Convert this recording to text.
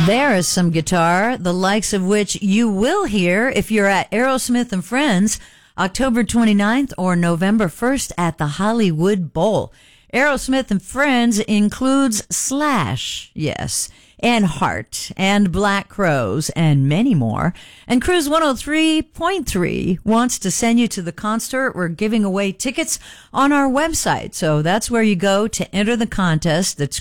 There is some guitar, the likes of which you will hear if you're at Aerosmith and Friends, October 29th or November 1st at the Hollywood Bowl. Aerosmith and Friends includes Slash, yes, and Heart, and Black Crowes, and many more. And Cruise 103.3 wants to send you to the concert. We're giving away tickets on our website. So that's where you go to enter the contest. That's